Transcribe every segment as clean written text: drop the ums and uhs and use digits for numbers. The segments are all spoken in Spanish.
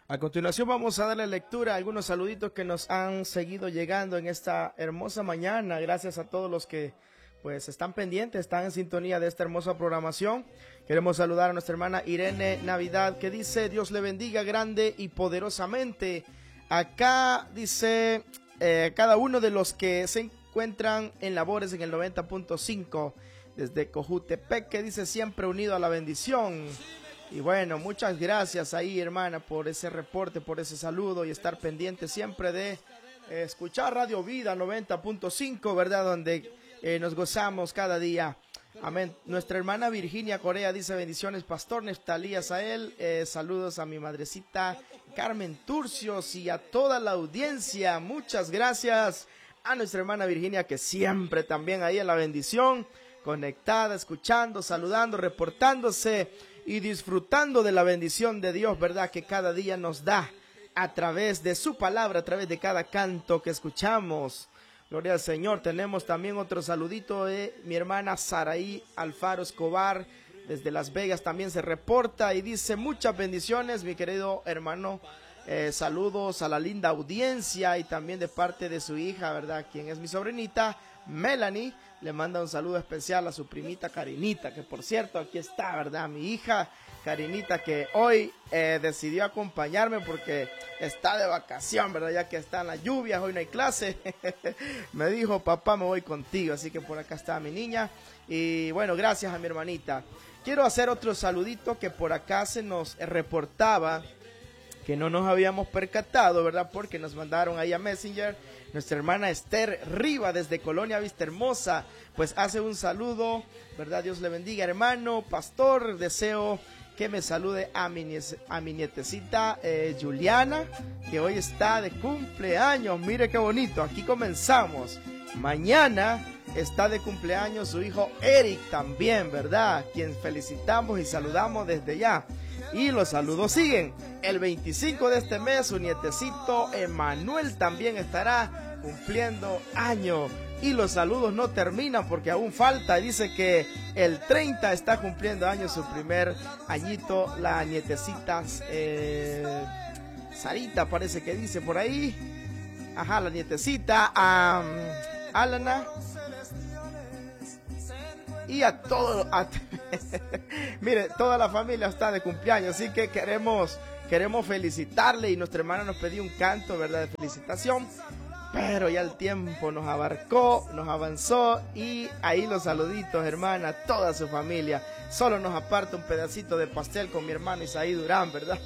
A continuación vamos a darle lectura a algunos saluditos que nos han seguido llegando en esta hermosa mañana. Gracias a todos los que pues están pendientes, están en sintonía de esta hermosa programación. Queremos saludar a nuestra hermana Irene Navidad, que dice: Dios le bendiga grande y poderosamente. Acá dice cada uno de los que se encuentran en labores en el 90.5 desde Cojutepec, que dice siempre unido a la bendición. Y bueno, muchas gracias ahí, hermana, por ese reporte, por ese saludo y estar pendiente siempre de escuchar Radio Vida 90.5, ¿verdad? Donde nos gozamos cada día. Amén. Nuestra hermana Virginia Corea dice: bendiciones, pastor Neftalí Azael. Saludos a mi madrecita Carmen Turcios y a toda la audiencia. Muchas gracias a nuestra hermana Virginia, que siempre también ahí en la bendición, conectada, escuchando, saludando, reportándose y disfrutando de la bendición de Dios, ¿verdad? Que cada día nos da a través de su palabra, a través de cada canto que escuchamos. Gloria al Señor. Tenemos también otro saludito de mi hermana Saraí Alfaro Escobar, desde Las Vegas también se reporta y dice: muchas bendiciones, mi querido hermano. Saludos a la linda audiencia y también de parte de su hija, ¿verdad? Quien es mi sobrinita Melanie. Le manda un saludo especial a su primita Karinita, que por cierto aquí está, ¿verdad? Mi hija Karinita, que hoy decidió acompañarme porque está de vacación, ¿verdad? Ya que están las lluvias, hoy no hay clase. Me dijo: papá, me voy contigo. Así que por acá está mi niña. Y bueno, gracias a mi hermanita. Quiero hacer otro saludito que por acá se nos reportaba, que no nos habíamos percatado, ¿verdad? Porque nos mandaron ahí a Messenger. Nuestra hermana Esther Riva desde Colonia Vista Hermosa, pues hace un saludo, ¿verdad? Dios le bendiga, hermano pastor. Deseo que me salude a mi nietecita Juliana, que hoy está de cumpleaños. Mire qué bonito, aquí comenzamos. Mañana está de cumpleaños su hijo Eric también, ¿verdad? Quien felicitamos y saludamos desde ya. Y los saludos siguen. El 25 de este mes su nietecito Emanuel también estará cumpliendo año. Y los saludos no terminan porque aún falta. Dice que el 30 está cumpliendo años su primer añito la nietecita Sarita, parece que dice por ahí. Ajá, la nietecita Alana. Y a todo, mire, toda la familia está de cumpleaños, así que queremos felicitarle, y nuestra hermana nos pidió un canto, ¿verdad?, de felicitación, pero ya el tiempo nos abarcó, nos avanzó, y ahí los saluditos, hermana, toda su familia. Solo nos aparta un pedacito de pastel con mi hermano Isaí Durán, ¿verdad?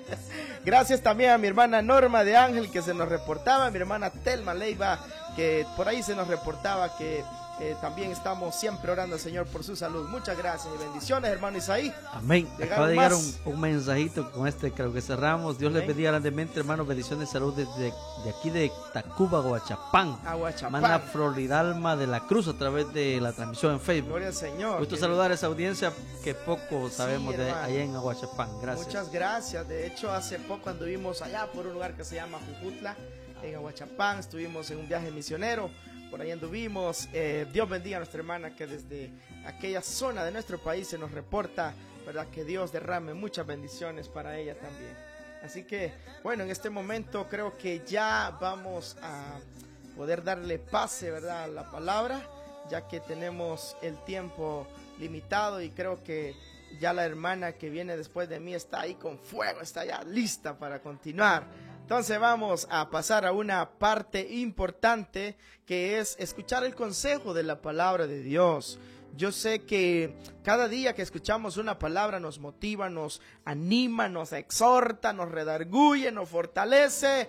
Gracias también a mi hermana Norma de Ángel, que se nos reportaba, a mi hermana Telma Leiva, que por ahí se nos reportaba que también estamos siempre orando al Señor por su salud. Muchas gracias y bendiciones, hermano Isaí. Amén. Acaba de llegar un mensajito, con este creo que cerramos. Dios les bendiga grandemente, hermano. Bendiciones de salud desde de aquí de Tacuba, Guachapán. Manda Floridalma de la Cruz a través de la transmisión en Facebook. Gloria al Señor. Gusto saludar a esa audiencia que poco sabemos de allá en Aguachapán. Gracias. Muchas gracias. De hecho, hace poco anduvimos allá por un lugar que se llama Jujutla, en Aguachapán. Estuvimos en un viaje misionero. Por ahí anduvimos. Dios bendiga a nuestra hermana, que desde aquella zona de nuestro país se nos reporta, ¿verdad? Que Dios derrame muchas bendiciones para ella también. Así que, bueno, en este momento creo que ya vamos a poder darle pase, ¿verdad?, a la palabra, ya que tenemos el tiempo limitado, y creo que ya la hermana que viene después de mí está ahí con fuego, está ya lista para continuar. Entonces vamos a pasar a una parte importante, que es escuchar el consejo de la palabra de Dios. Yo sé que cada día que escuchamos una palabra nos motiva, nos anima, nos exhorta, nos redarguye, nos fortalece.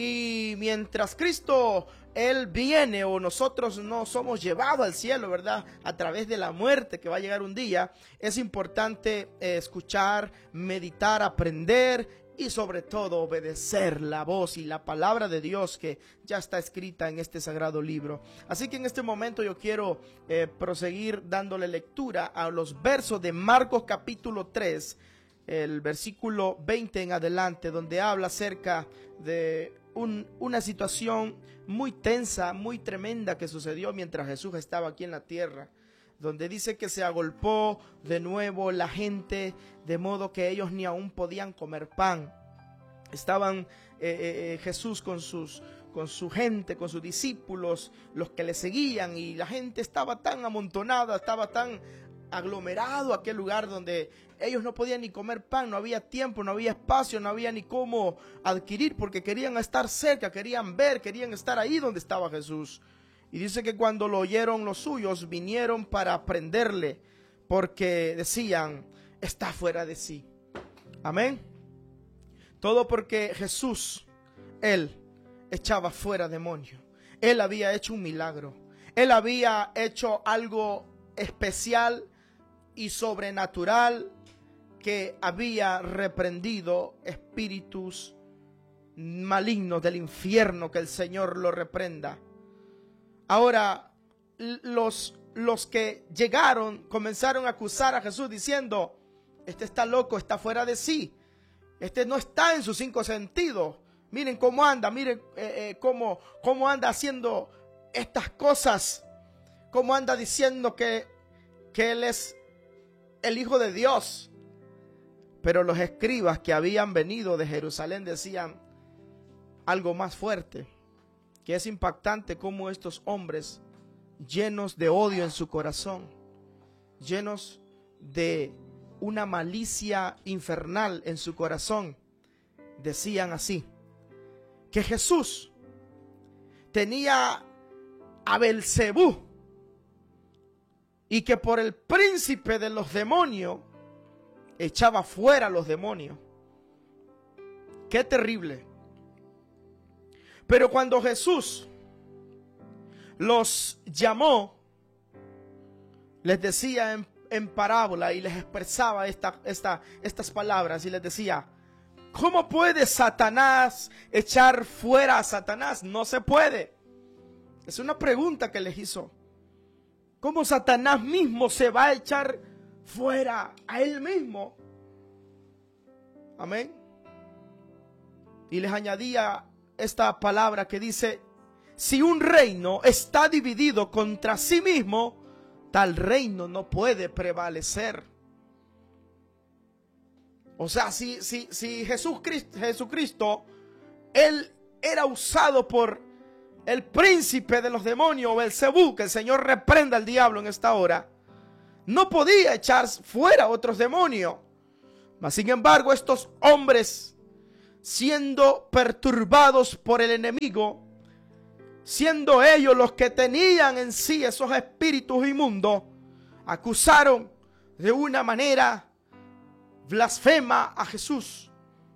Y mientras Cristo, Él viene, o nosotros no somos llevados al cielo, ¿verdad?, a través de la muerte que va a llegar un día, es importante escuchar, meditar, aprender y sobre todo obedecer la voz y la palabra de Dios que ya está escrita en este sagrado libro. Así que en este momento yo quiero proseguir dándole lectura a los versos de Marcos capítulo 3, el versículo 20 en adelante, donde habla acerca de una situación muy tensa, muy tremenda que sucedió mientras Jesús estaba aquí en la tierra, donde dice que se agolpó de nuevo la gente, de modo que ellos ni aún podían comer pan. estaban Jesús con su gente, con sus discípulos, los que le seguían, y la gente estaba tan amontonada, estaba tan aglomerado aquel lugar donde ellos no podían ni comer pan, no había tiempo, no había espacio, no había ni cómo adquirir, porque querían estar cerca, querían ver, querían estar ahí donde estaba Jesús. Y dice que cuando lo oyeron los suyos, vinieron para prenderle, porque decían, está fuera de sí. Amén. Todo porque Jesús, Él echaba fuera demonios. Él había hecho un milagro. Él había hecho algo especial y sobrenatural, que había reprendido espíritus malignos del infierno. Que el Señor lo reprenda. Ahora, los que llegaron comenzaron a acusar a Jesús diciendo, este está loco, está fuera de sí, este no está en sus 5 sentidos. Miren cómo anda, miren cómo anda haciendo estas cosas, cómo anda diciendo que Él es el Hijo de Dios. Pero los escribas que habían venido de Jerusalén decían algo más fuerte, que es impactante cómo estos hombres, llenos de odio en su corazón, llenos de una malicia infernal en su corazón, decían así, que Jesús tenía a Belcebú y que por el príncipe de los demonios echaba fuera a los demonios. Qué terrible. Pero cuando Jesús los llamó, les decía en parábola y les expresaba estas palabras y les decía, ¿cómo puede Satanás echar fuera a Satanás? No se puede. Es una pregunta que les hizo. ¿Cómo Satanás mismo se va a echar fuera a él mismo? Amén. Y les añadía esta palabra que dice, si un reino está dividido contra sí mismo, tal reino no puede prevalecer. O sea, si Jesucristo, Él era usado por el príncipe de los demonios, Belcebú, que el Señor reprenda al diablo en esta hora, no podía echar fuera otros demonios. Mas sin embargo, estos hombres, siendo perturbados por el enemigo, siendo ellos los que tenían en sí esos espíritus inmundos, acusaron de una manera blasfema a Jesús.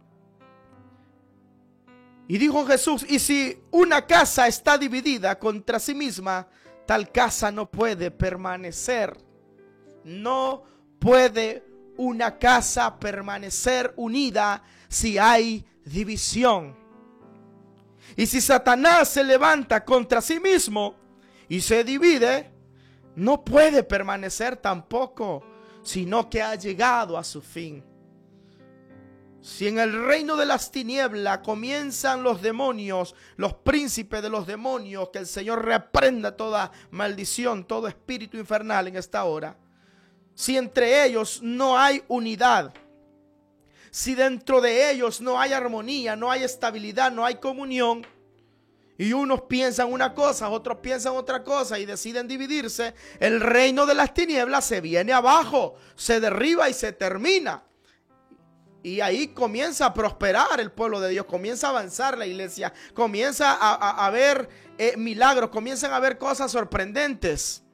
Y dijo Jesús, y si una casa está dividida contra sí misma, tal casa no puede permanecer. No puede una casa permanecer unida si hay división. Y si Satanás se levanta contra sí mismo y se divide, no puede permanecer tampoco, sino que ha llegado a su fin. Si en el reino de las tinieblas comienzan los demonios, los príncipes de los demonios, que el Señor reprenda toda maldición, todo espíritu infernal en esta hora. Si entre ellos no hay unidad, si dentro de ellos no hay armonía, no hay estabilidad, no hay comunión, y unos piensan una cosa, otros piensan otra cosa y deciden dividirse, el reino de las tinieblas se viene abajo, se derriba y se termina. Y ahí comienza a prosperar el pueblo de Dios, comienza a avanzar la iglesia, comienza a haber milagros, comienzan a haber cosas sorprendentes.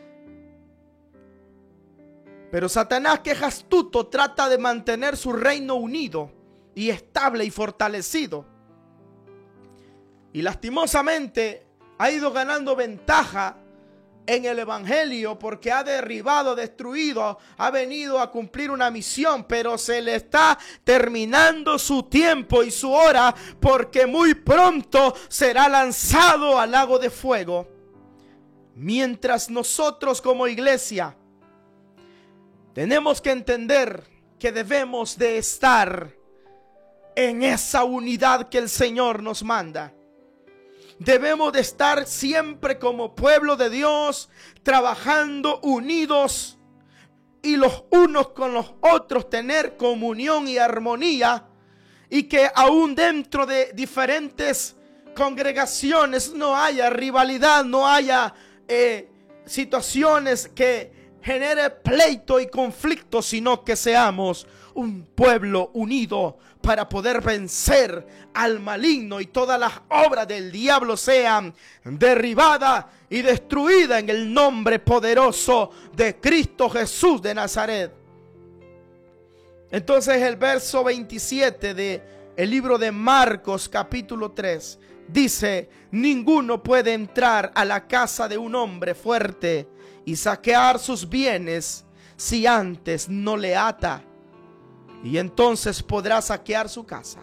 Pero Satanás, que es astuto, trata de mantener su reino unido y estable y fortalecido. Y lastimosamente ha ido ganando ventaja en el evangelio porque ha derribado, destruido, ha venido a cumplir una misión, pero se le está terminando su tiempo y su hora, porque muy pronto será lanzado al lago de fuego. Mientras nosotros como iglesia tenemos que entender que debemos de estar en esa unidad que el Señor nos manda. Debemos de estar siempre como pueblo de Dios, trabajando unidos y los unos con los otros, tener comunión y armonía y que aún dentro de diferentes congregaciones no haya rivalidad, no haya situaciones que genere pleito y conflicto, sino que seamos un pueblo unido para poder vencer al maligno y todas las obras del diablo sean derribadas y destruidas en el nombre poderoso de Cristo Jesús de Nazaret. Entonces el verso 27 de el libro de Marcos capítulo 3 dice: ninguno puede entrar a la casa de un hombre fuerte y saquear sus bienes si antes no le ata, y entonces podrá saquear su casa.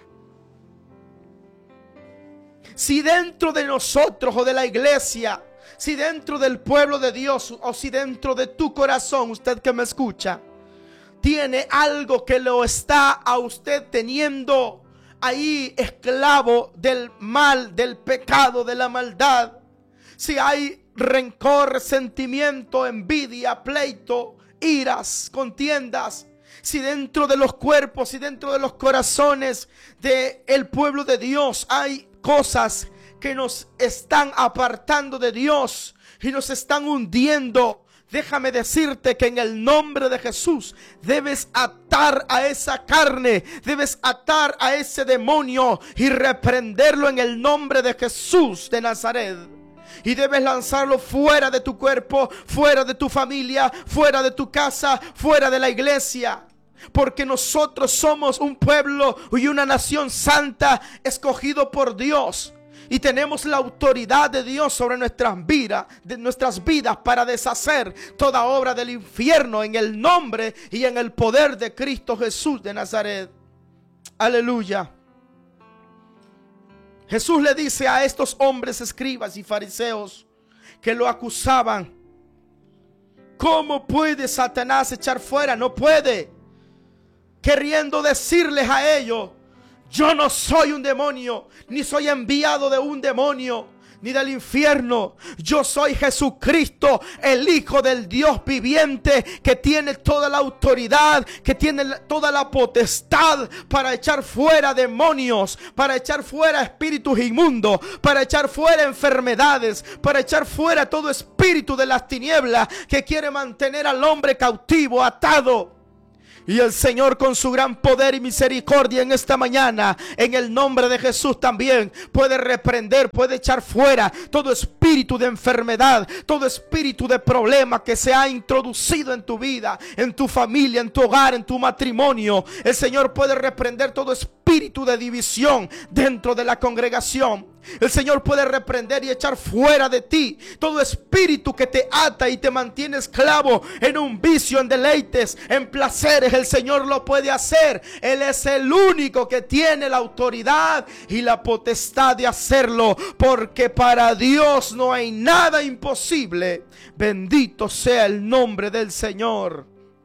Si dentro de nosotros o de la iglesia, si dentro del pueblo de Dios o si dentro de tu corazón, usted que me escucha, tiene algo que lo está a usted teniendo ahí esclavo del mal, del pecado, de la maldad, si hay rencor, resentimiento, envidia, pleito, iras, contiendas, si dentro de los cuerpos y dentro de los corazones del pueblo de Dios hay cosas que nos están apartando de Dios y nos están hundiendo, déjame decirte que en el nombre de Jesús debes atar a esa carne, debes atar a ese demonio y reprenderlo en el nombre de Jesús de Nazaret. Y debes lanzarlo fuera de tu cuerpo, fuera de tu familia, fuera de tu casa, fuera de la iglesia. Porque nosotros somos un pueblo y una nación santa, escogido por Dios. Y tenemos la autoridad de Dios sobre nuestras vidas para deshacer toda obra del infierno en el nombre y en el poder de Cristo Jesús de Nazaret. Aleluya. Jesús le dice a estos hombres escribas y fariseos que lo acusaban: ¿cómo puede Satanás echar fuera? No puede. Queriendo decirles a ellos: yo no soy un demonio, ni soy enviado de un demonio, ni del infierno. Yo soy Jesucristo, el Hijo del Dios viviente, que tiene toda la autoridad, que tiene toda la potestad para echar fuera demonios, para echar fuera espíritus inmundos, para echar fuera enfermedades, para echar fuera todo espíritu de las tinieblas que quiere mantener al hombre cautivo, atado. Y el Señor, con su gran poder y misericordia en esta mañana, en el nombre de Jesús también puede reprender, puede echar fuera todo espíritu de enfermedad, todo espíritu de problema que se ha introducido en tu vida, en tu familia, en tu hogar, en tu matrimonio. El Señor puede reprender todo espíritu de división dentro de la congregación. El Señor puede reprender y echar fuera de ti todo espíritu que te ata y te mantiene esclavo en un vicio, en deleites, en placeres. El Señor lo puede hacer. Él es el único que tiene la autoridad y la potestad de hacerlo, porque para Dios no hay nada imposible. Bendito sea el nombre del Señor.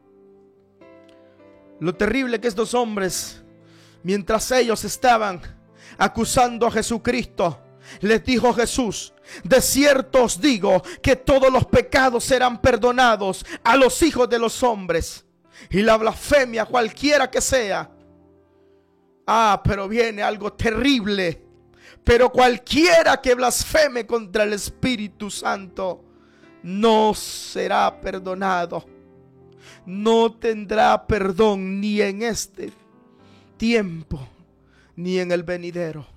Lo terrible que estos hombres, mientras ellos estaban acusando a Jesucristo, les dijo Jesús: de cierto os digo que todos los pecados serán perdonados a los hijos de los hombres, y la blasfemia cualquiera que sea. Pero viene algo terrible. Pero cualquiera que blasfeme contra el Espíritu Santo no será perdonado, no tendrá perdón ni en este tiempo ni en el venidero.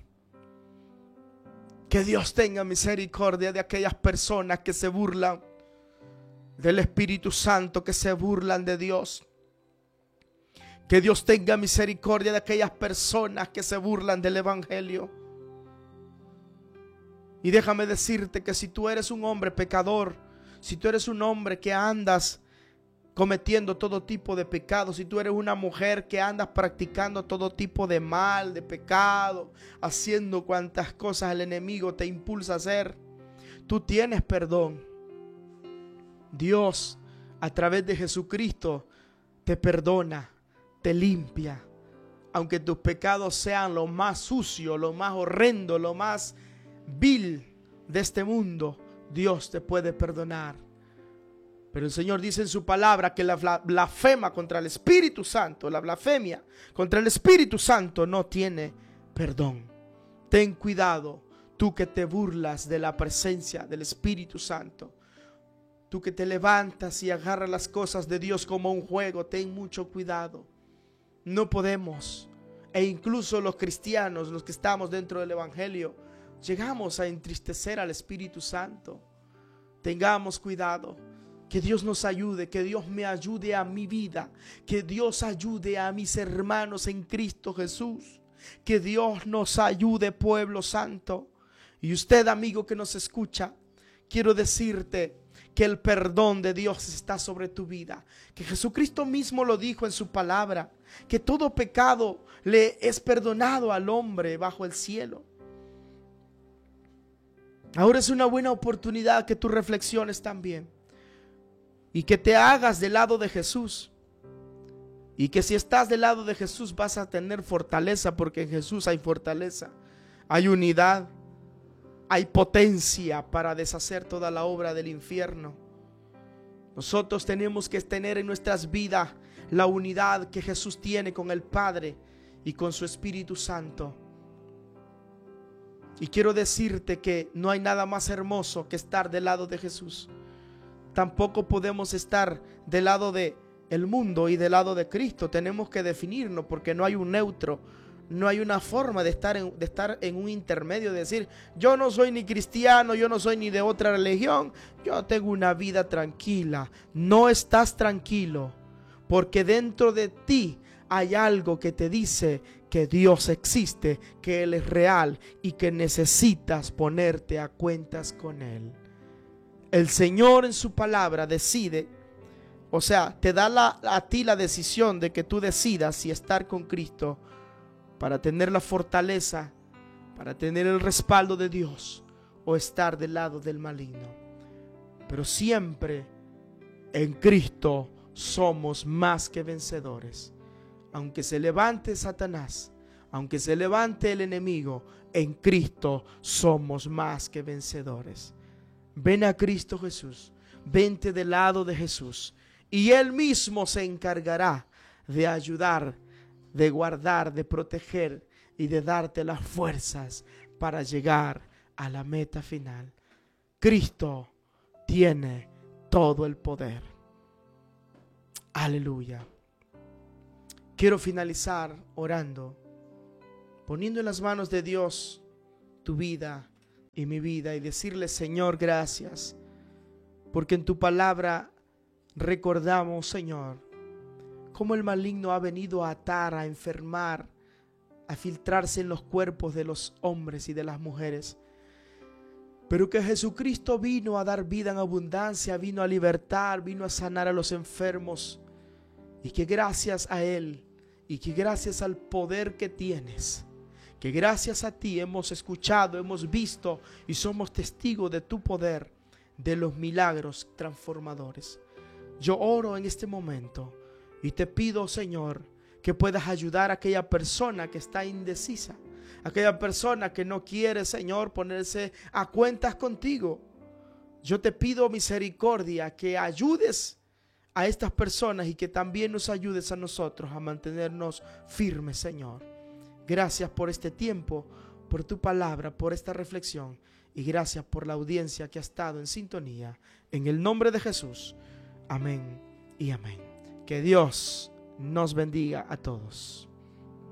Que Dios tenga misericordia de aquellas personas que se burlan del Espíritu Santo, que se burlan de Dios. Que Dios tenga misericordia de aquellas personas que se burlan del Evangelio. Y déjame decirte que si tú eres un hombre pecador, si tú eres un hombre que andas cometiendo todo tipo de pecados, si tú eres una mujer que andas practicando todo tipo de mal, de pecado, haciendo cuantas cosas el enemigo te impulsa a hacer, tú tienes perdón. Dios, a través de Jesucristo, te perdona, te limpia. Aunque tus pecados sean lo más sucio, lo más horrendo, lo más vil de este mundo, Dios te puede perdonar. Pero el Señor dice en su palabra que la blasfema contra el Espíritu Santo, la blasfemia contra el Espíritu Santo no tiene perdón. Ten cuidado, tú que te burlas de la presencia del Espíritu Santo. Tú que te levantas y agarras las cosas de Dios como un juego, ten mucho cuidado. No podemos, e incluso los cristianos, los que estamos dentro del Evangelio, llegamos a entristecer al Espíritu Santo. Tengamos cuidado. Que Dios nos ayude, que Dios me ayude a mi vida, que Dios ayude a mis hermanos en Cristo Jesús, que Dios nos ayude, pueblo santo. Y usted, amigo que nos escucha, quiero decirte que el perdón de Dios está sobre tu vida, que Jesucristo mismo lo dijo en su palabra, que todo pecado le es perdonado al hombre bajo el cielo. Ahora es una buena oportunidad que tú reflexiones también. Y que te hagas del lado de Jesús. Y que si estás del lado de Jesús vas a tener fortaleza, porque en Jesús hay fortaleza, hay unidad, hay potencia para deshacer toda la obra del infierno. Nosotros tenemos que tener en nuestras vidas la unidad que Jesús tiene con el Padre y con su Espíritu Santo. Y quiero decirte que no hay nada más hermoso que estar del lado de Jesús. Tampoco podemos estar del lado del mundo y del lado de Cristo. Tenemos que definirnos, porque no hay un neutro. No hay una forma de estar en un intermedio, de decir, yo no soy ni cristiano, yo no soy ni de otra religión, yo tengo una vida tranquila. No estás tranquilo, porque dentro de ti hay algo que te dice que Dios existe, que Él es real y que necesitas ponerte a cuentas con Él. El Señor en su palabra decide, o sea, te da a ti la decisión de que tú decidas si estar con Cristo para tener la fortaleza, para tener el respaldo de Dios, o estar del lado del maligno. Pero siempre en Cristo somos más que vencedores. Aunque se levante Satanás, aunque se levante el enemigo, en Cristo somos más que vencedores. Ven a Cristo Jesús, vente del lado de Jesús, y Él mismo se encargará de ayudar, de guardar, de proteger y de darte las fuerzas para llegar a la meta final. Cristo tiene todo el poder. Aleluya. Quiero finalizar orando, poniendo en las manos de Dios tu vida y mi vida, y decirle: Señor, gracias, porque en tu palabra recordamos, Señor, cómo el maligno ha venido a atar, a enfermar, a filtrarse en los cuerpos de los hombres y de las mujeres, pero que Jesucristo vino a dar vida en abundancia, vino a libertar, vino a sanar a los enfermos, y que gracias a Él y que gracias al poder que tienes, que gracias a ti hemos escuchado, hemos visto y somos testigos de tu poder, de los milagros transformadores. Yo oro en este momento y te pido, Señor, que puedas ayudar a aquella persona que está indecisa, aquella persona que no quiere, Señor, ponerse a cuentas contigo. Yo te pido misericordia, que ayudes a estas personas y que también nos ayudes a nosotros a mantenernos firmes, Señor. Gracias por este tiempo, por tu palabra, por esta reflexión, y gracias por la audiencia que ha estado en sintonía. En el nombre de Jesús, amén y amén. Que Dios nos bendiga a todos.